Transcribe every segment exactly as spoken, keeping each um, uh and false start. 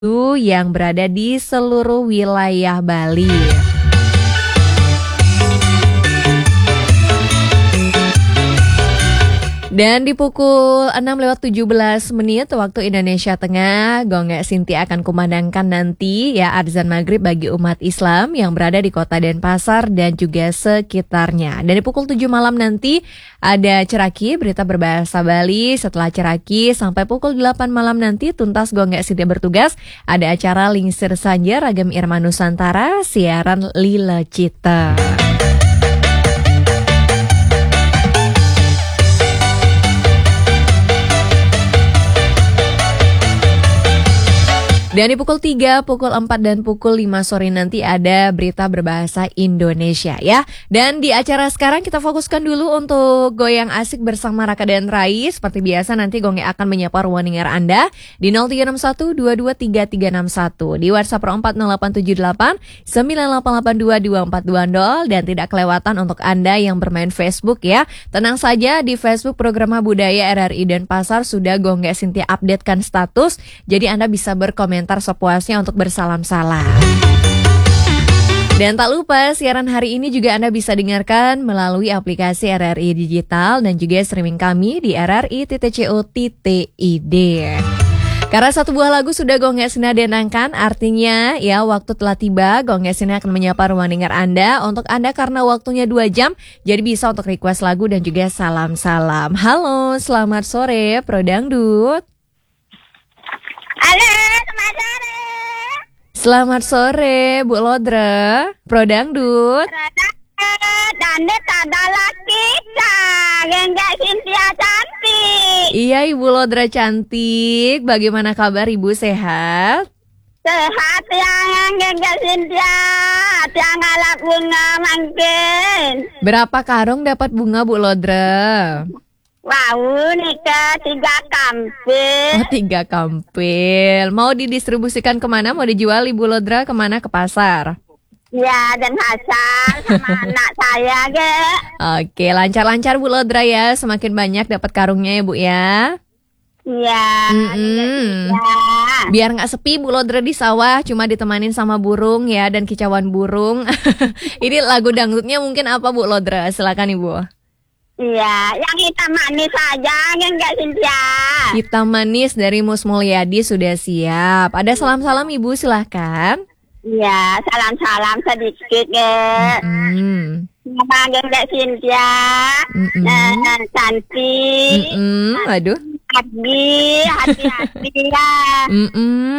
yang berada di seluruh wilayah Bali. Dan di pukul enam lewat tujuh belas menit waktu Indonesia Tengah, Gongga Sinti akan kumandangkan nanti ya adzan maghrib bagi umat Islam yang berada di kota Denpasar dan juga sekitarnya. Dan di pukul tujuh malam nanti ada Ceraki, berita berbahasa Bali. Setelah Ceraki sampai pukul delapan malam nanti tuntas Gongga Sinti bertugas. Ada acara Lingsir Sanja Ragam Irma Nusantara, siaran Lila Cita. Dan di pukul tiga, pukul empat, dan pukul lima sore nanti ada berita berbahasa Indonesia ya. Dan di acara sekarang kita fokuskan dulu untuk Goyang Asik bersama Raka dan Rai. Seperti biasa nanti Gongga akan menyapa ruang dengar Anda di nol tiga enam satu dua dua tiga tiga enam satu. Di WhatsApp empat nol delapan tujuh delapan sembilan delapan delapan dua dua empat dua nol. Dan tidak kelewatan untuk Anda yang bermain Facebook ya. Tenang saja, di Facebook Program Budaya R R I Denpasar sudah Gongga Sinti updatekan status. Jadi Anda bisa berkomentar sepuasnya untuk bersalam-salam. Dan tak lupa siaran hari ini juga Anda bisa dengarkan melalui aplikasi R R I Digital dan juga streaming kami di r r i titik co titik i d. Karena satu buah lagu sudah Gongga Sina denangkan, artinya ya waktu telah tiba. Gongga Sina akan menyapa ruang dengar Anda. Untuk Anda karena waktunya dua jam, jadi bisa untuk request lagu dan juga salam-salam. Halo, selamat sore Pro Dangdut. Halo, selamat sore. Selamat sore, Bu Lodra, Pro Dangdut. Dangdut adalah kita, Gongga Sintia cantik. Iya, Ibu Lodra cantik. Bagaimana kabar Ibu, sehat? Sehat yang Gongga Sintia, yang galak bunga mungkin. Berapa karung dapat bunga Bu Lodra? Wow, nikah tiga kampil. Oh, tiga kampil. Mau didistribusikan kemana? Mau dijual Ibu Lodra kemana? Ke pasar? Ya, dan Hasan sama anak saya, ge. Oke, lancar-lancar Bu Lodra ya. Semakin banyak dapat karungnya ya Bu ya. Iya. Mm-mm. Ya. Biar nggak sepi Bu Lodra di sawah, cuma ditemanin sama burung ya dan kicauan burung. Ini lagu dangdutnya mungkin apa Bu Lodra? Silakan Ibu. Iya, yang hitam manis saja, Gongga Sintia. Hitam manis dari Mus Mulyadi sudah siap. Ada salam-salam Ibu, silahkan. Iya, salam-salam sedikit, ge. Mm. Nama Gongga Sintia, Mm-mm. nah, cantik, Mm-mm. Waduh. hati, hati-hati ya.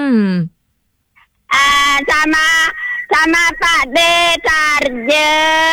Mm-mm. Ah, sama sama Pak De Tarje.